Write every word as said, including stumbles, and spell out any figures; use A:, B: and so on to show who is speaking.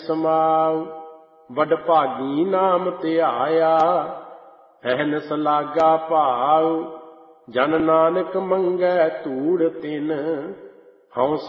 A: ਸਮਾਉ। ਵਡਭਾਗੀ ਨਾਮ ਧਿਆਇਆ, ਅਹਨਿਸ ਲਾਗਾ ਭਾਉ। ਜਨ ਨਾਨਕ ਮੰਗੈ ਧੂੜ ਤਿਨ, ਹਉ